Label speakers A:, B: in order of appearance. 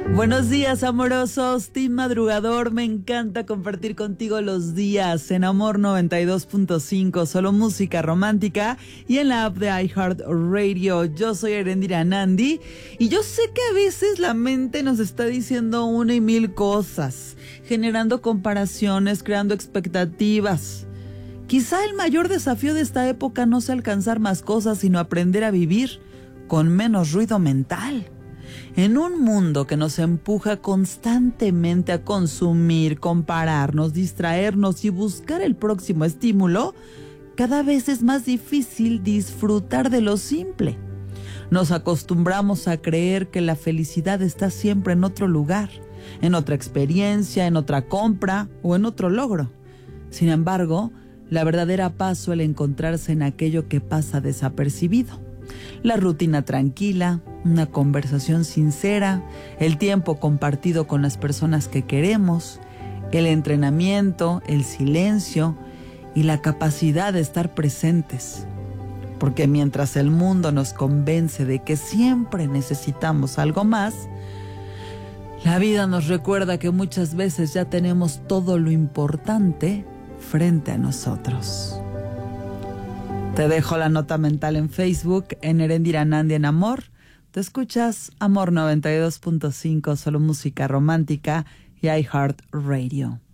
A: Buenos días, amorosos, team madrugador. Me encanta compartir contigo los días en Amor 92.5, solo música romántica, y en la app de iHeartRadio. Yo soy Erendira Nandi y yo sé que a veces la mente nos está diciendo una y mil cosas, generando comparaciones, creando expectativas. Quizá el mayor desafío de esta época no sea alcanzar más cosas, sino aprender a vivir con menos ruido mental. En un mundo que nos empuja constantemente a consumir, compararnos, distraernos y buscar el próximo estímulo, cada vez es más difícil disfrutar de lo simple. Nos acostumbramos a creer que la felicidad está siempre en otro lugar, en otra experiencia, en otra compra o en otro logro. Sin embargo, la verdadera paz suele encontrarse en aquello que pasa desapercibido. La rutina tranquila, una conversación sincera, el tiempo compartido con las personas que queremos, el entrenamiento, el silencio y la capacidad de estar presentes. Porque mientras el mundo nos convence de que siempre necesitamos algo más, la vida nos recuerda que muchas veces ya tenemos todo lo importante frente a nosotros. Te dejo la nota mental en Facebook, en Erendira Nandi en Amor. Te escuchas Amor 92.5, solo música romántica, y iHeartRadio.